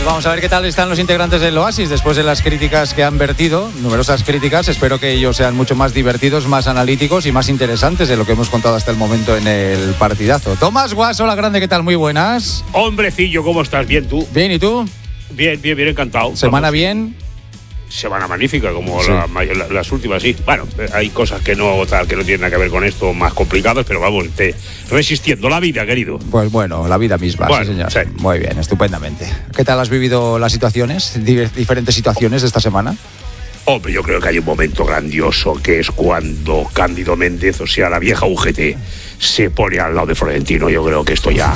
Vamos a ver qué tal están los integrantes del Oasis después de las críticas que han vertido, numerosas críticas. Espero que ellos sean mucho más divertidos, más analíticos y más interesantes de lo que hemos contado hasta el momento en el partidazo. Tomás Guas, hola grande, ¿qué tal? Muy buenas. Hombrecillo, ¿cómo estás? ¿Bien tú? Bien, ¿y tú? Bien, encantado. ¿Semana bien? Semana magnífica, como sí. Las últimas, sí. Bueno, hay cosas que no tienen nada que ver con esto, más complicadas, pero vamos, resistiendo la vida, querido. Pues bueno, la vida misma, bueno, sí, señor. Sí. Muy bien, estupendamente. ¿Qué tal has vivido las situaciones, diferentes situaciones de esta semana? Hombre, yo creo que hay un momento grandioso que es cuando Cándido Méndez, o sea, la vieja UGT, se pone al lado de Florentino. Yo creo que esto ya...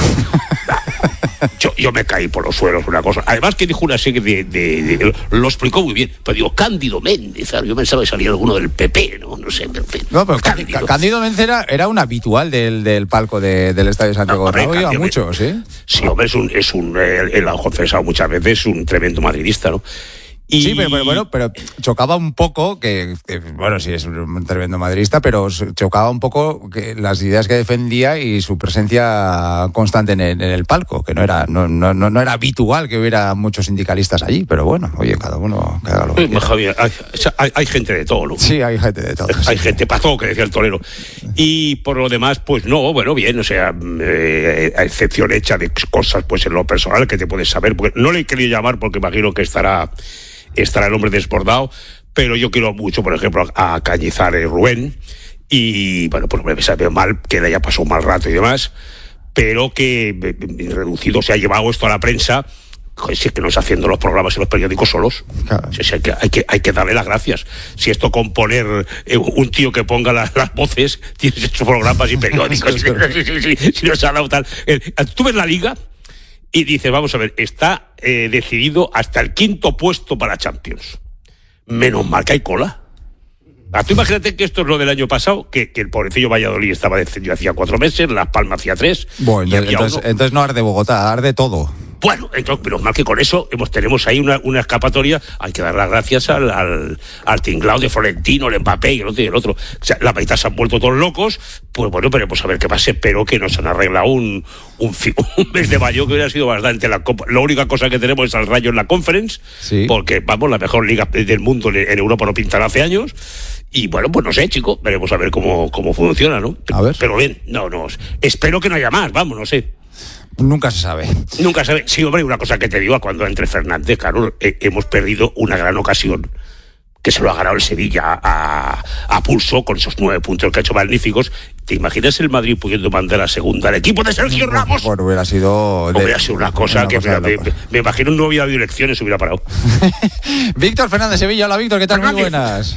Yo me caí por los suelos, una cosa. Además que dijo una serie de lo explicó muy bien. Pero digo, Cándido Méndez, yo pensaba que salía alguno del PP, no sé. No, pero Cándido Méndez era un habitual del palco del Estadio Santiago Bernabéu. Iba mucho, ¿sí? Sí, hombre, él ha confesado muchas veces, un tremendo madridista, ¿no? Sí, pero chocaba un poco que bueno, sí es un tremendo madridista, pero chocaba un poco que las ideas que defendía y su presencia constante en el palco, que no era habitual que hubiera muchos sindicalistas allí, pero bueno, oye, cada uno que haga lo que quiera. Javier, hay gente de todo, ¿no? Sí, hay gente de todo. Hay gente para todo, que decía el torero. Y por lo demás, pues no, bueno, bien, o sea, a excepción hecha de cosas, pues en lo personal que te puedes saber, porque no le he querido llamar porque imagino que estará el hombre desbordado, pero yo quiero mucho, por ejemplo, a Cañizares Rubén, y bueno, pues me sabe mal que le haya pasado un mal rato y demás, pero que reducido se ha llevado esto a la prensa. Joder, si es que no está haciendo los programas en los periódicos solos. Claro. Si hay que darle las gracias. Si esto con poner un tío que ponga las voces, tienes esos programas y periódicos. Si no se ha dado tal. Tú ves la Liga y dices, vamos a ver, está decidido hasta el 5º puesto para Champions. Menos mal que hay cola. Tú imagínate que esto es lo del año pasado, que el pobrecillo Valladolid estaba descendido hacía 4 meses, Las Palmas hacía 3. Bueno, entonces no arde Bogotá, arde todo. Bueno, entonces, menos mal que con eso tenemos ahí una escapatoria. Hay que dar las gracias al tinglao de Florentino, el Mbappé y el otro. O sea, la mitad se han vuelto todos locos. Pues bueno, veremos a ver qué pasa. Espero que nos han arreglado un mes de mayo que hubiera sido bastante la Copa. La única cosa que tenemos es al Rayo en la Conference, sí. Porque vamos, la mejor liga del mundo en Europa no pintará hace años. Y bueno, pues no sé, chicos, veremos a ver cómo funciona, ¿no? A ver. Pero bien, espero que no haya más, vamos, no sé. Nunca se sabe. Sí, hombre, una cosa que te digo, cuando entre Fernández, claro, hemos perdido una gran ocasión, que se lo ha ganado el Sevilla a pulso, con esos 9 puntos que ha hecho magníficos. ¿Te imaginas el Madrid pudiendo mandar a segunda al equipo de Sergio Ramos? Bueno, hubiera sido una cosa que me imagino no hubiera habido elecciones, hubiera parado. Víctor Fernández, Sevilla. Hola, Víctor, ¿qué tal? Fernández. Muy buenas.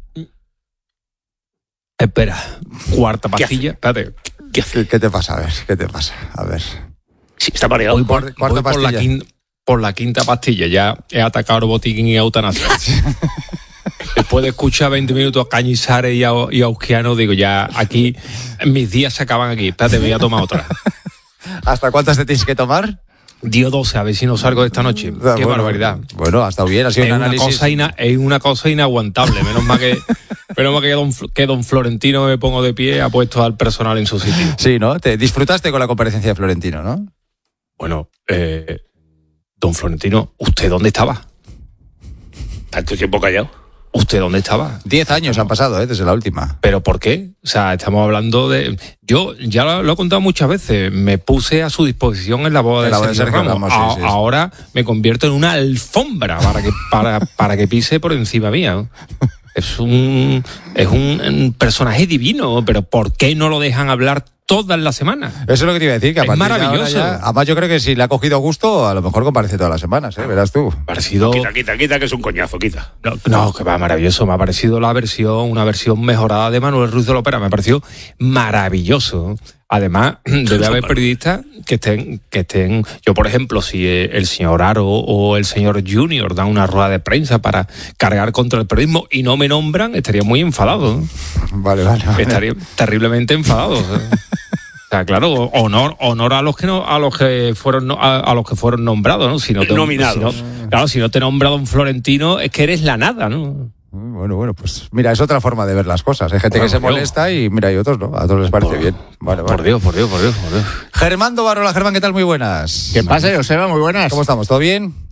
Espera, cuarta pastilla. Espérate. ¿Qué te pasa? A ver, ¿qué te pasa? A ver. Sí, está mareado. Voy por la quinta pastilla. Ya he atacado el botiquín y eutanasia. Después de escuchar 20 minutos a Cañizares y a Ausquiano, digo, ya aquí, mis días se acaban aquí. Espérate, me voy a tomar otra. ¿Hasta cuántas te tienes que tomar? Dio 12, a ver si no salgo de esta noche. Qué barbaridad. Bueno, ha estado bien, ha sido un análisis. Es una cosa inaguantable. Menos mal que don Florentino, me pongo de pie, ha puesto al personal en su sitio. Sí, ¿no? Te disfrutaste con la comparecencia de Florentino, ¿no? Bueno, don Florentino, ¿usted dónde estaba? ¿Tanto tiempo callado? ¿Usted dónde estaba? 10 años han pasado, desde la última. ¿Pero por qué? O sea, estamos hablando de... Yo ya lo he contado muchas veces, me puse a su disposición en la boda de Sergio Ramos. Sí. Ahora me convierto en una alfombra para que pise por encima mía, ¿no? Es un personaje divino, pero ¿por qué no lo dejan hablar todas las semanas? Eso es lo que te iba a decir, que es maravilloso. Además, yo creo que si le ha cogido gusto, a lo mejor comparece todas las semanas, verás tú. Parecido... Quita, que es un coñazo, quita. No, que va maravilloso. Me ha parecido una versión mejorada de Manuel Ruiz de la Opera. Me ha parecido maravilloso. Además, debe haber periodistas que estén... Yo, por ejemplo, si el señor Aro o el señor Junior dan una rueda de prensa para cargar contra el periodismo y no me nombran, estaría muy enfadado. Vale. Estaría terriblemente enfadado. O sea, claro, honor a los que fueron nombrados, ¿no? Nominados. Si no te nombra don Florentino, es que eres la nada, ¿no? Bueno, pues mira, es otra forma de ver las cosas. Hay gente que se molesta y mira, hay otros no, a todos les parece bien. Vale. Por Dios. Germán Dobarrola, Germán, ¿qué tal? Muy buenas. ¿Qué pasa, Joseba? Muy buenas. ¿Cómo estamos? ¿Todo bien?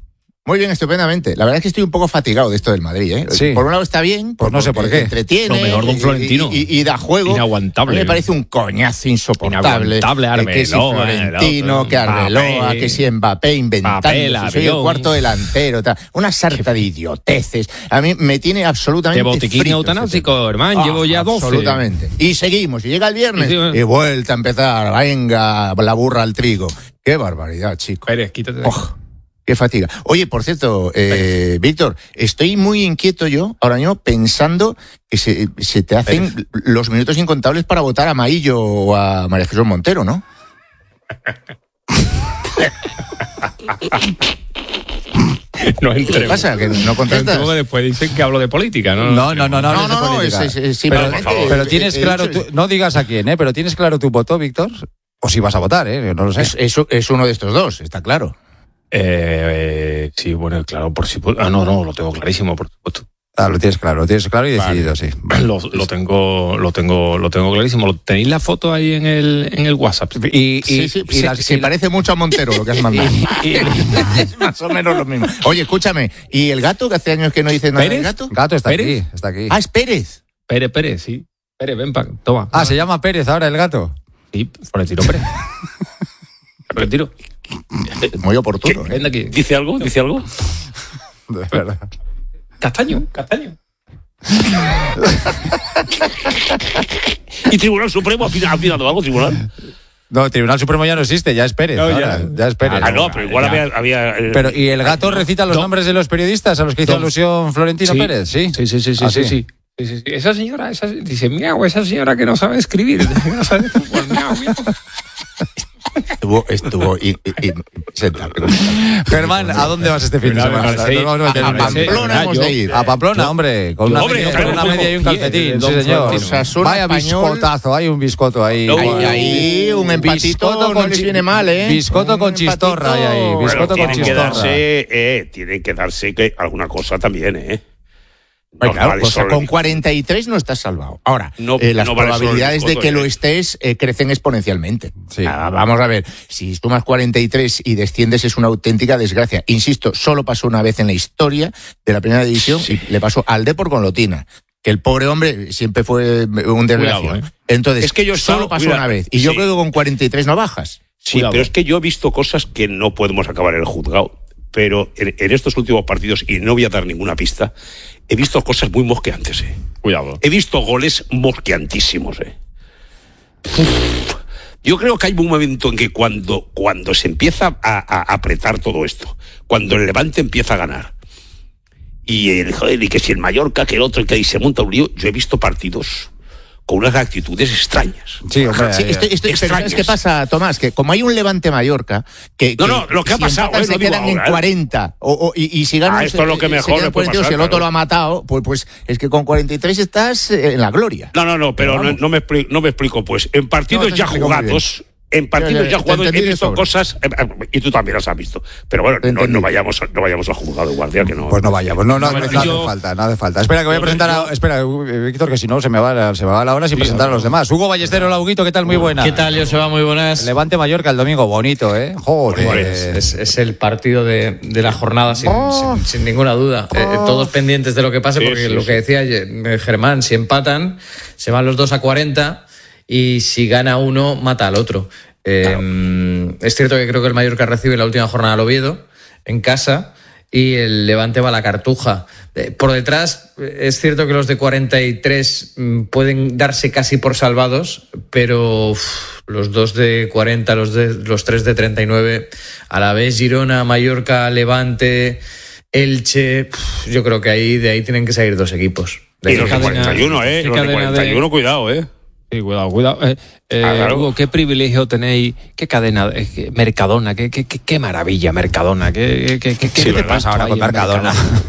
Muy bien, estupendamente. La verdad es que estoy un poco fatigado de esto del Madrid, ¿eh? Sí. Por un lado está bien, pues no sé por qué. Entretiene. Lo mejor de un Florentino. Y da juego. Inaguantable. Me parece un coñazo insoportable. Inaguantable, Arbeloa. Que si Florentino, que Arbeloa, que si Mbappé inventando. Si soy el cuarto delantero. Tal. Una sarta de idioteces. A mí me tiene absolutamente de botiquín eutanásico, hermano. Llevo ya 12. Absolutamente. Y seguimos. Y llega el viernes y vuelta a empezar. Venga, la burra al trigo. Qué barbaridad, chico. Pérez, quítate. Qué fatiga. Oye, por cierto, Víctor, estoy muy inquieto yo ahora mismo pensando que se te hacen los minutos incontables para votar a Maillo o a María Jesús Montero, ¿no? No entremos. ¿Qué pasa? ¿Que no contestas? No, después dicen que hablo de política, ¿no? No, pero tienes claro, no digas a quién, pero ¿tienes claro tu voto, Víctor? O si vas a votar, no lo sé. Es uno de estos dos, está claro. Sí, bueno, claro, por si... no, lo tengo clarísimo, por supuesto. Lo tienes claro y decidido, sí. Lo tengo clarísimo. ¿Tenéis la foto ahí en el WhatsApp? Sí, parece mucho a Montero lo que has mandado. Es más o menos lo mismo. Oye, escúchame, ¿y el gato? Que hace años que no dice nada del gato. Gato está ¿Pérez? aquí. Ah, es Pérez. Pérez, sí. Pérez, ven, toma. ¿Se llama Pérez ahora el gato? Sí, Florentino Pérez. Florentino. Muy oportuno. Ven aquí. ¿Dice algo? De verdad. Castaño. ¿Y Tribunal Supremo ha opinado algo, Tribunal? No, Tribunal Supremo ya no existe, ya es Pérez. No, ya es Pérez. No, pero igual había pero, ¿y el gato recita los nombres de los periodistas a los que hizo alusión Florentino Pérez? Sí. Sí. Esa señora, dice, miau, esa señora que no sabe escribir, que no sabe fútbol, miau. Estuvo Germán, ¿a dónde vas este fin de semana? A Pamplona hemos de ir. A Pamplona, hombre, con una media y un calcetín, sí señor. Vaya biscotazo, hay un biscoto ahí. Ahí un empatito no les viene mal, Biscoto con chistorra hay ahí, biscoto con chistorra. Tienen que darse alguna cosa también, Claro, con 43 no estás salvado. Ahora, las probabilidades de que lo estés crecen exponencialmente. Sí. Vamos a ver, si sumas 43 y desciendes es una auténtica desgracia. Insisto, solo pasó una vez en la historia de la primera división y le pasó al Depor con Lotina. Que el pobre hombre siempre fue un desgraciado. Entonces, es que solo pasó una vez. Y yo creo que con 43 no bajas. Sí, pero es que yo he visto cosas que no podemos acabar en el juzgado. Pero en estos últimos partidos, y no voy a dar ninguna pista, he visto cosas muy mosqueantes, Cuidado. He visto goles mosqueantísimos, Yo creo que hay un momento en que cuando se empieza a apretar todo esto, cuando el Levante empieza a ganar, y que si el Mallorca, que el otro, que ahí se monta un lío, yo he visto partidos con unas actitudes extrañas. Sí, hombre. Pero ¿sabes qué pasa, Tomás? Que como hay un Levante Mallorca, lo que ha pasado se quedan en 40 y si ganan esto es lo que mejor le puede pasar, si el otro lo ha matado, pues es que con 43 estás en la gloria. Pero no me explico, pues en partidos ya jugados. En partidos ya jugados he visto cosas, y tú también las has visto. Pero bueno, no vayamos a juzgado de guardia, que no. Pues no vayamos, no hace falta. Espera, que voy a presentar espera, Víctor, que si no se me va la hora sin presentar a los demás. Hugo Ballestero, Lauguito, ¿qué tal? Muy buena. ¿Qué tal, Joseba? Muy buenas. Levante Mallorca el domingo, bonito, Joder. Es el partido de la jornada, sin ninguna duda. Todos pendientes de lo que pase, porque lo que decía Germán, si empatan, se van los dos a 40. Y si gana uno, mata al otro. Es cierto que creo que el Mallorca recibe la última jornada al Oviedo en casa y el Levante va a la Cartuja. Por detrás, es cierto que los de 43 pueden darse casi por salvados, pero los dos de 40, los tres de 39, a la vez Girona, Mallorca, Levante, Elche, yo creo que de ahí tienen que salir dos equipos. Y los de 41, los de 41, cuidado, Sí, cuidado. Hugo, qué privilegio tenéis, qué cadena, Mercadona, qué maravilla Mercadona, qué te pasa ahora con Mercadona?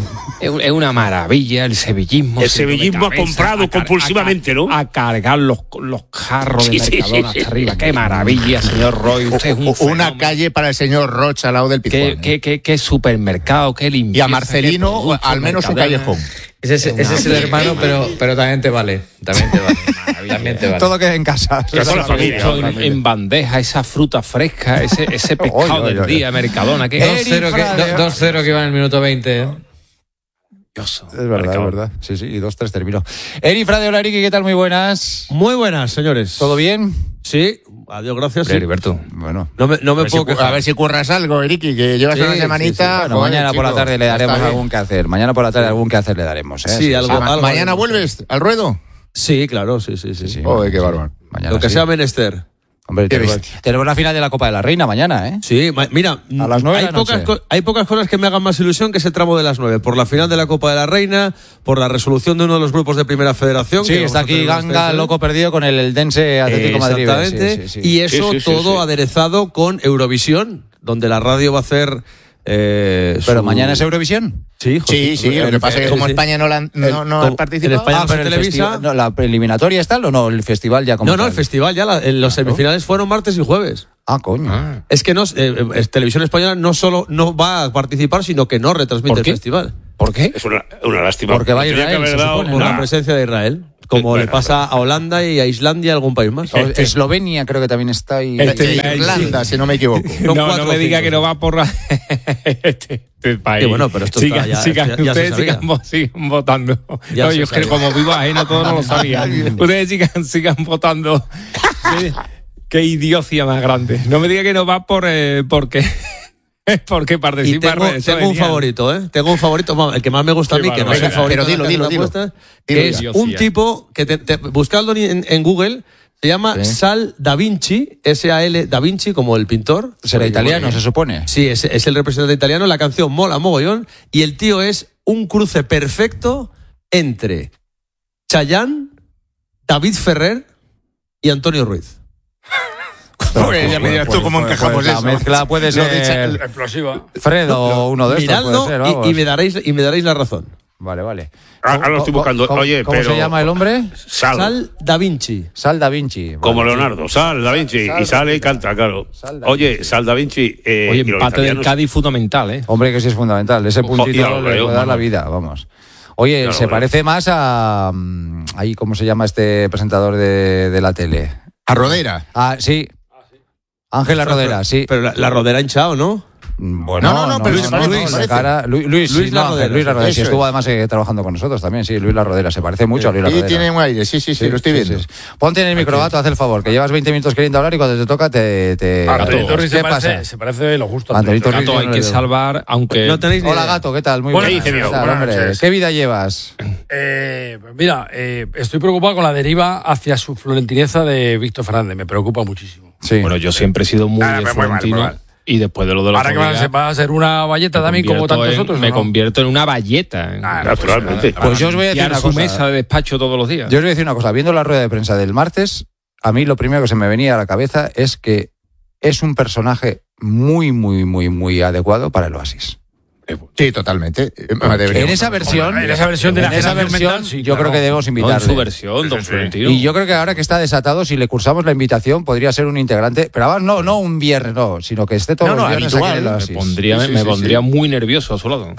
Es una maravilla el sevillismo. El sevillismo ha comprado compulsivamente, ¿no? A cargar los jarros de Mercadona hasta arriba. Qué maravilla, señor Roy. Usted es un fenómeno. Una calle para el señor Rocha al lado del Pizjuán. Qué supermercado, qué limpieza. Y a Marcelino, al menos un callejón. Ese es el hermano, pero también te vale. También te vale. Todo queda en casa. En bandeja, esa fruta fresca, ese pescado del día, Mercadona. 2-0 que va en el minuto 20. Es verdad. Sí, y 2-3 terminó. Eri Frade, hola Eriki, ¿qué tal? Muy buenas. Muy buenas, señores. ¿Todo bien? Sí, adiós, gracias. Sí. Heriberto. Bueno. No me puedo quejar. A ver si curras algo, Eriki, que llevas una semanita. Bueno, mañana por la tarde le daremos algún que hacer. Mañana por la tarde algún que hacer le daremos. Sí, algo. ¿Mañana vuelves al ruedo? Sí, claro, sí. Joder, qué bárbaro. Mañana Lo que sea menester. Hombre, tenemos la final de la Copa de la Reina mañana, ¿eh? Sí, mira, a las 9 hay pocas cosas que me hagan más ilusión que ese tramo de las 9. Por la final de la Copa de la Reina, por la resolución de uno de los grupos de Primera Federación. Sí, está aquí Ganga, loco perdido con el Eldense Atlético Madrid. Exactamente. Y eso todo aderezado con Eurovisión, donde la radio va a hacer... ¿Pero mañana es Eurovisión? Sí. Lo que pasa es que como España no ha participado... pero televisa... ¿La eliminatoria está o no? ¿El festival ya como No, el festival ya, los semifinales fueron martes y jueves. Ah, coño. Es que Televisión Española no solo no va a participar, sino que no retransmite el festival. ¿Por qué? Es una lástima. Porque va a Israel, se supone, por la presencia de Israel. Como le pasa a Holanda y a Islandia y a algún país más. Eslovenia creo que también está ahí. Irlanda, si no me equivoco. No me diga que no va por este país. Que bueno, pero esto ustedes sigan votando. Yo es que como vivo ajeno todo no lo sabía. Ustedes sigan votando. Qué idiocia más grande. No me diga que no va porque participa. Tengo un favorito, ¿eh? Tengo un favorito, el que más me gusta a mí, que no es el favorito. Pero dilo. Que es un tipo que buscadlo en Google, se llama Sal Da Vinci, S-A-L Da Vinci, como el pintor. Será italiano, se supone. Sí, es el representante italiano. La canción mola mogollón y el tío es un cruce perfecto entre Chayanne, David Ferrer y Antonio Ruiz. Ya me dirás tú cómo encajamos eso. La mezcla puede ser explosiva. Fredo, uno de estos. Miradlo puede ser, y me daréis la razón. Vale. Ahora lo estoy buscando. Oye, ¿cómo se llama el hombre? Sal Da Vinci. Sal Da Vinci. Como Leonardo, Sal Da Vinci. Y sale y canta, claro. Oye, Sal Da Vinci. Oye, empate del Cádiz fundamental, ¿eh? Hombre, que sí es fundamental. Ese puntito le puede dar la vida, vamos. Oye, se parece más a... ¿cómo se llama este presentador de la tele? A Rodera. Ah, sí. Ángela Rodera, sí. Pero la Rodera hinchado, ¿no? Bueno, no, pero Luis La Rodera, sí, estuvo además trabajando con nosotros también, sí, Luis La Rodera, se parece mucho a Luis La Rodera. Tiene un aire, sí, lo estoy viendo. Sí. Ponte en el microbato, haz el favor, que llevas 20 minutos queriendo hablar y cuando te toca Antonito Ruiz se parece lo justo. Antonito Ruiz hay que salvar, aunque... No tenéis ni idea. Hola, Gato, ¿qué tal? Muy bien. ¿Qué vida llevas? Mira, estoy preocupado con la deriva hacia su florentineza de Víctor Fernández, me preocupa muchísimo. Sí. Bueno, yo siempre he sido muy de Florentino. Y después de lo de los ahora que va a ser una valleta también como tantos otros. Me convierto en una valleta. Naturalmente. Pues yo os voy a decir una cosa. Su mesa de despacho todos los días. Yo os voy a decir una cosa. Viendo la rueda de prensa del martes, a mí lo primero que se me venía a la cabeza es que es un personaje muy, muy, muy, muy adecuado para el Oasis. Sí, totalmente. En esa versión de la generación, yo creo que debemos invitarle. En su versión, don Florentino. Y yo creo que ahora que está desatado, si le cursamos la invitación, podría ser un integrante, pero además no un viernes, sino que esté todos los viernes aquí en el Oasis. Me pondría muy nervioso a su lado.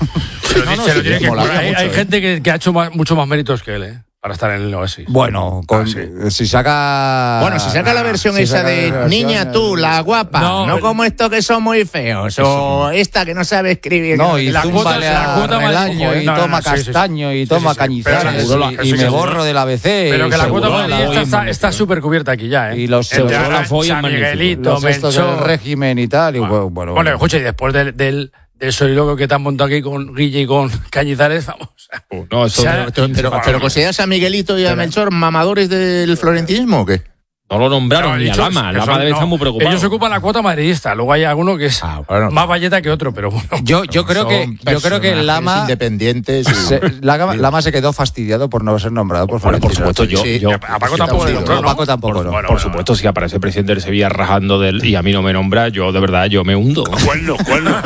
Hay gente que ha hecho mucho más méritos que él, para estar en el Oasis. Bueno, si saca la versión esa de niña tú, la guapa, no como esto que son muy feos, o esta que no sabe escribir. No, y zúmbale a Relaño, y toma castaño, y toma cañizares, y me borro del ABC. Pero que la cuota Madrid está súper cubierta aquí ya, Y los San Miguelito, estos del régimen y tal. Bueno, escucha, y después del soliloquio que te han montado aquí con Guille y con Cañizares, vamos. Pero ¿consideras a Miguelito y a Melchor mamadores del florentinismo o qué? No lo nombraron ni a Lama. Lama debe estar muy preocupado. Ellos ocupan la cuota madridista. Luego hay alguno que es más valleta que otro, pero bueno. Yo creo que Lama independientes. Lama se quedó fastidiado por no ser nombrado por Florentino. Por supuesto, a Paco tampoco le nombró, ¿no? Paco tampoco, ¿no? Por supuesto, si aparece el presidente del Sevilla rajando de él y a mí no me nombra, yo de verdad me hundo. Cuernos.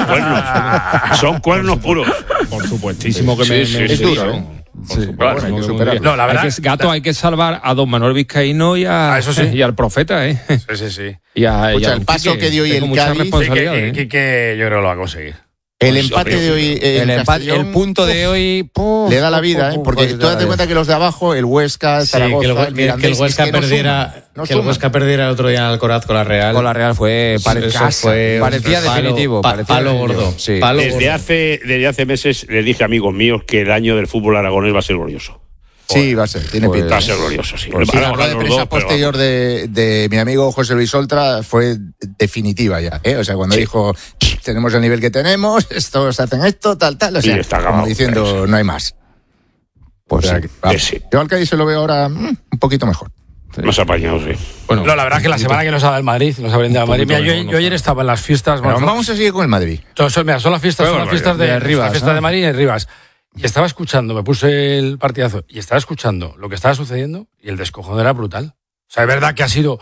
Son cuernos puros. Por supuestísimo que me es duro, ¿eh? No, la verdad, hay que salvar a don Manuel Vizcaíno y al profeta, ¿eh? Sí. Y el paso que dio hoy el Cádiz, que yo creo que lo va a conseguir. El empate de hoy, el punto de hoy le da la vida, ¿eh? Porque tú date cuenta que los de abajo, el Huesca, Zaragoza, que el Huesca perdiera, el Huesca perdiera el otro día en Alcoraz con la Real. Con la Real parecía definitivo, palo gordo. Sí. Desde hace meses le dije a amigos míos que el año del fútbol aragonés va a ser glorioso. Sí, va a ser, tiene pinta. Va a ser glorioso, sí. La rueda de prensa posterior de mi amigo José Luis Oltra fue definitiva ya, ¿eh? O sea, cuando dijo, tenemos el nivel que tenemos, estos hacen esto, tal, o sea, está como acabado, diciendo, no hay más. Pues o sea, sí. Yo al Cádiz se lo veo ahora un poquito mejor. Más apañado, sí. Bueno, no, la verdad es que la semana que nos ha dado el Madrid, nos ha brindado el Madrid. Mira, yo ayer estaba en las fiestas. Bueno, vamos a seguir con el Madrid. Son las fiestas de Rivas. La fiesta de Madrid en Rivas. Y estaba escuchando, me puse el partidazo, y estaba escuchando lo que estaba sucediendo, y el descojón era brutal. O sea, es verdad que ha sido,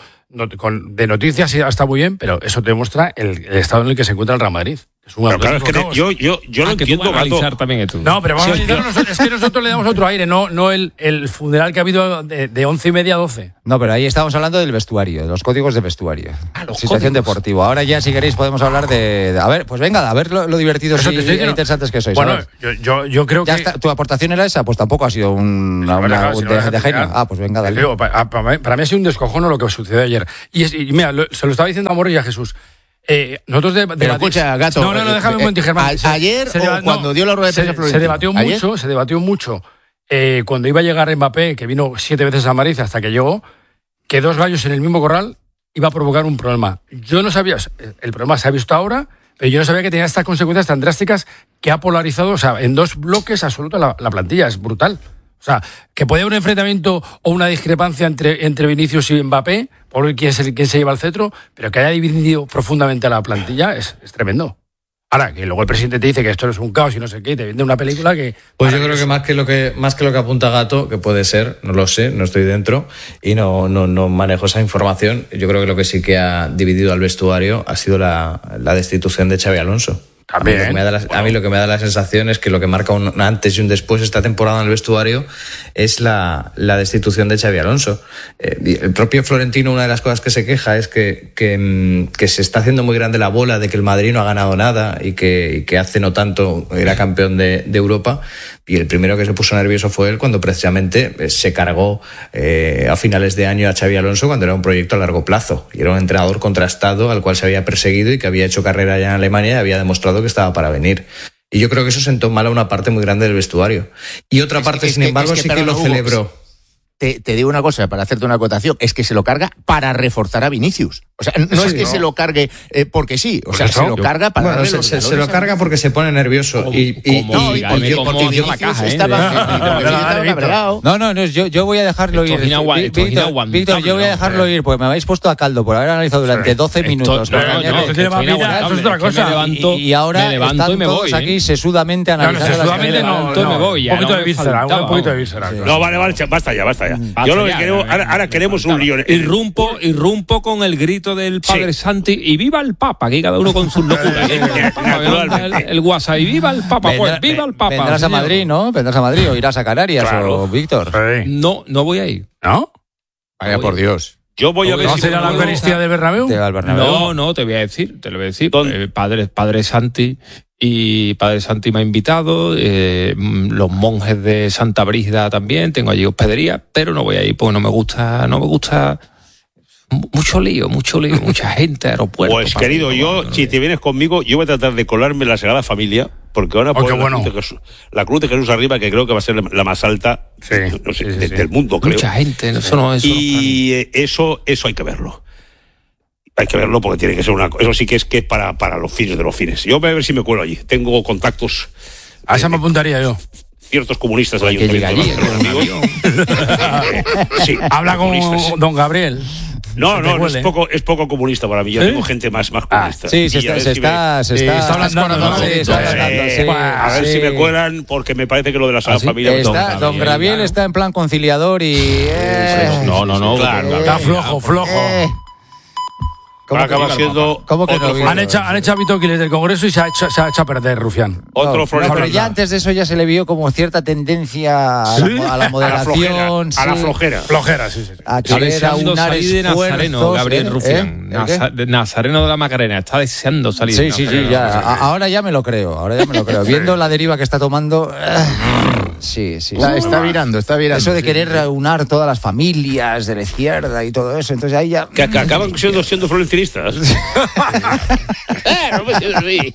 de noticias está muy bien, pero eso te demuestra el estado en el que se encuentra el Real Madrid. Pero claro, es que yo lo entiendo, Gato. También tú. No, pero vamos a analizar, es que nosotros le damos otro aire, no el funeral que ha habido de 11:30 a 12. No, pero ahí estamos hablando del vestuario, de los códigos de vestuario. Situación deportiva. Ahora ya, si queréis, podemos hablar de a ver, pues venga, a ver lo divertidos y interesantes que sois. Bueno, yo creo que... ¿Tu aportación era esa? Pues tampoco ha sido una de genio. Pues venga, dale. Para mí ha sido un descojono lo que sucedió ayer. Y mira, se lo estaba diciendo a Morri y a Jesús. Nosotros pero escucha, Gato. No, déjame un momento, Germán. Ayer cuando dio la rueda de prensa se debatió mucho cuando iba a llegar Mbappé, que vino 7 veces a Madrid hasta que llegó, que 2 gallos en el mismo corral iba a provocar un problema. Yo no sabía, el problema se ha visto ahora, pero yo no sabía que tenía estas consecuencias tan drásticas que ha polarizado, o sea, en 2 bloques absolutos la plantilla. Es brutal. O sea, que puede haber un enfrentamiento o una discrepancia entre Vinicius y Mbappé, por ver quién se lleva el cetro, pero que haya dividido profundamente a la plantilla es tremendo. Ahora, que luego el presidente te dice que esto no es un caos y no sé qué, y te vende una película que... Pues yo creo que más que lo que apunta Gato, que puede ser, no lo sé, no estoy dentro y no manejo esa información, yo creo que lo que sí que ha dividido al vestuario ha sido la destitución de Xabi Alonso. A mí lo que me da la sensación es que lo que marca un antes y un después esta temporada en el vestuario es la destitución de Xabi Alonso. El propio Florentino, una de las cosas que se queja es que se está haciendo muy grande la bola de que el Madrid no ha ganado nada y que hace no tanto era campeón de Europa. Y el primero que se puso nervioso fue él cuando precisamente se cargó a finales de año a Xabi Alonso cuando era un proyecto a largo plazo. Y era un entrenador contrastado al cual se había perseguido y que había hecho carrera ya en Alemania y había demostrado que estaba para venir. Y yo creo que eso sentó mal a una parte muy grande del vestuario. Y otra parte, sin embargo, sí que lo celebró. Te digo una cosa, para hacerte una acotación, es que se lo carga para reforzar a Vinicius. O sea, no es que se lo cargue porque sí, o sea, se lo carga para... Bueno, se lo carga porque se pone nervioso. Porque Vinicius estaba cabreado. No, yo voy a dejarlo ir. Víctor, yo voy a dejarlo ir, porque me habéis puesto a caldo por haber analizado durante 12 minutos. Eso es otra cosa. Y ahora están todos aquí sesudamente analizando. Me voy. Un poquito de víscera. No, vale, basta ya. Yo lo que queremos, ahora queremos un lío. Irrumpo con el grito del Padre Santi y viva el Papa, aquí cada uno con sus locuras. El WhatsApp y viva el Papa, pues viva el Papa. Vendrás a Madrid, ¿no? Vendrás a Madrid o irás a Canarias o Víctor. No voy a ir. ¿No? Vaya por Dios. Yo voy a ver si la Eucaristía del Bernabéu. No, te lo voy a decir. Padre Santi. Y Padre Santi me ha invitado, los monjes de Santa Brígida también, tengo allí hospedería, pero no voy a ir porque no me gusta mucho lío, mucha gente, aeropuerto. Pues querido, si te vienes conmigo, yo voy a tratar de colarme en la Sagrada Familia, porque van a poner la cruz de Jesús arriba, que creo que va a ser la más alta del mundo, creo. Mucha gente, eso no es. Y eso hay que verlo. Hay que verlo porque tiene que ser eso sí que es para los fines de los fines. Yo voy a ver si me cuelo allí. Tengo contactos. A esa me apuntaría yo. Ciertos comunistas del ayuntamiento. Sí. Habla con don Gabriel. No, es poco comunista para mí. Yo tengo gente más comunista. Sí, se está hablando. A ver si me cuelan, porque me parece que lo de la Sagrada Familia... Don Gabriel está en plan conciliador y... No. Claro. Está flojo. Acaba siendo... ¿Cómo que no? Han hecho a Bitoquiles del Congreso y se ha hecho a perder, Rufián. Otro Florentino. Pero ya antes de eso ya se le vio como cierta tendencia a la moderación. A la flojera. Flojera, sí. A querer aunar salir de Nazareno, Gabriel Rufián. Nazareno de la Macarena. Está deseando salir. Sí, ya. Ahora ya me lo creo. Viendo la deriva que está tomando... Sí. Está virando. Eso de querer aunar todas las familias de la izquierda y todo eso. Entonces ahí ya... Que acaban siendo florentinistas. No me siento así.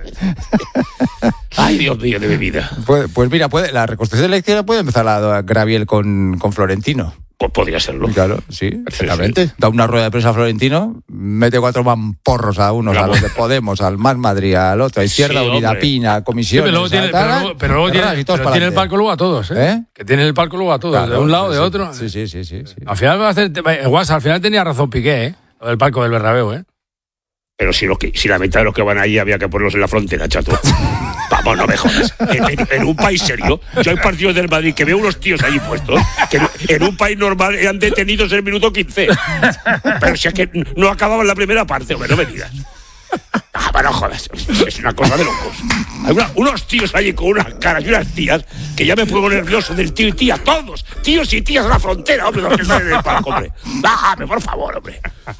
Ay, Dios mío de mi vida. Pues mira, la reconstrucción de la izquierda puede empezar a Graviel con Florentino. Pues podría serlo. Claro, sí. Perfectamente. Da una rueda de prensa a Florentino, mete 4 mamporros a unos, a los de Podemos, al Más Madrid, al otro, a Izquierda Unida, Pina, Comisión. Pero luego tiene el palco luego a todos, Que tiene el palco luego a todos, de un lado, de otro. Sí. Al final va a hacer... al final tenía razón Piqué, Lo del palco del Bernabéu, Pero si la mitad de los que van allí había que ponerlos en la frontera, chato. Vamos, no me jodas. En un país serio, yo hay partidos del Madrid que veo unos tíos allí puestos, que en un país normal eran detenidos en el minuto 15. Pero si es que no acababan la primera parte, hombre, no me digas. No jodas, es una cosa de locos. Hay unos tíos allí con unas caras y unas tías que ya me pongo nervioso del tío y tía, todos, tíos y tías a la frontera, hombre, los que salen del palco, hombre. Bájame, por favor, hombre.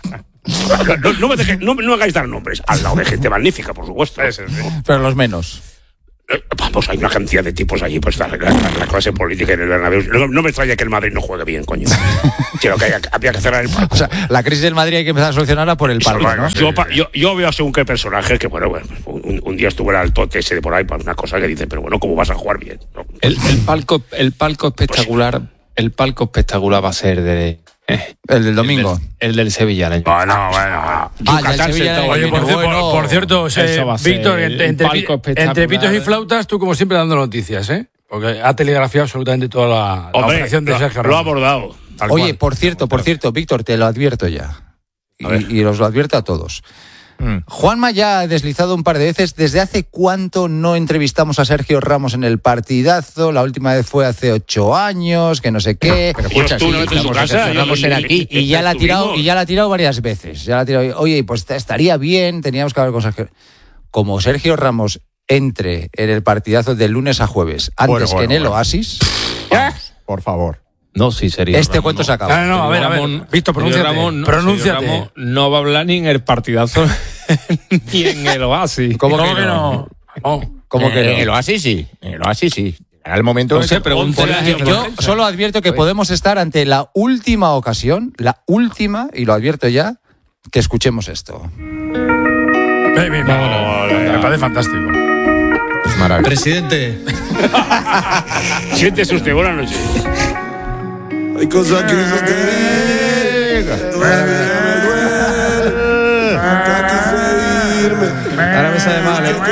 No hagáis dar nombres, al lado de gente magnífica, por supuesto. Pero los menos. Vamos, hay una cantidad de tipos allí, pues la clase política en el Bernabéu. No me extraña que el Madrid no juegue bien, coño. Sino que había que cerrar el palco. O sea, la crisis del Madrid hay que empezar a solucionarla por el palco, ¿no? Yo veo según qué personajes que, bueno, un día estuvo en el tote ese de por ahí para una cosa que dice, pero bueno, ¿cómo vas a jugar bien? ¿No? El palco espectacular, el palco espectacular va a ser de... el del domingo. El del Sevilla. Bueno. Oye, por cierto, Víctor, entre pitos y flautas, tú como siempre dando noticias, Porque ha telegrafiado absolutamente toda la operación de Sergio Ramos. Lo ha abordado. Oye, por cierto, Víctor, te lo advierto ya. Y os lo advierto a todos. Juanma ya ha deslizado un par de veces. ¿Desde hace cuánto no entrevistamos a Sergio Ramos en el Partidazo? La última vez fue hace 8 años, que no sé qué. Pero escucha, Ramos era aquí y ya la ha tirado varias veces. Oye, pues estaría bien, teníamos que hablar con Sergio. Como Sergio Ramos entre en el Partidazo de lunes a jueves, antes que en el Oasis. Por favor. No, sí, sería. Este cuento se acaba. No, a ver. Víctor, pronúnciate. No va a hablar ni en el Partidazo ni en el Oasis. ¿Cómo que no? ¿Cómo que no? En el Oasis sí. Era el momento. No sé, pregúntale. Yo solo advierto que podemos estar ante la última ocasión, y lo advierto ya, que escuchemos esto. Me parece fantástico. Es maravilloso. Presidente. Siéntese usted, buenas noches. Hay cosas que no te Ahora me sale mal,